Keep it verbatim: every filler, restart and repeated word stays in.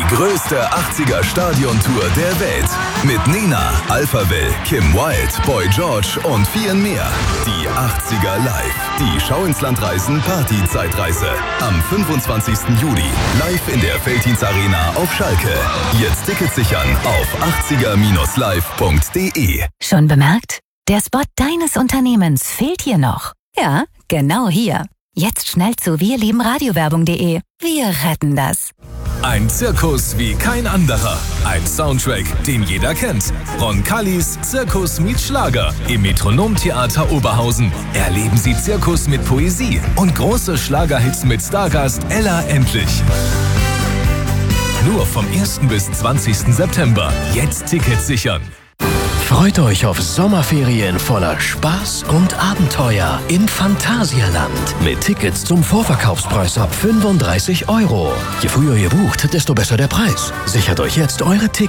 Die größte achtziger-Stadion-Tour der Welt. Mit Nena, Alphaville, Kim Wilde, Boy George und vielen mehr. Die achtziger live. Die Schau ins Land reisen Party-Zeitreise. Am fünfundzwanzigsten Juli. Live in der Veltins Arena auf Schalke. Jetzt Tickets sichern auf achtziger live punkt de. Schon bemerkt? Der Spot deines Unternehmens fehlt hier noch. Ja, genau hier. Jetzt schnell zu wirliebenradiowerbung punkt de. Wir retten das. Ein Zirkus wie kein anderer. Ein Soundtrack, den jeder kennt. Roncalis Zirkus meets Schlager im Metronomtheater Oberhausen. Erleben Sie Zirkus mit Poesie und große Schlagerhits mit Stargast Ella Endlich. Nur vom ersten bis zwanzigsten September. Jetzt Tickets sichern. Freut euch auf Sommerferien voller Spaß und Abenteuer im Phantasialand. Mit Tickets zum Vorverkaufspreis ab fünfunddreißig Euro. Je früher ihr bucht, desto besser der Preis. Sichert euch jetzt eure Tickets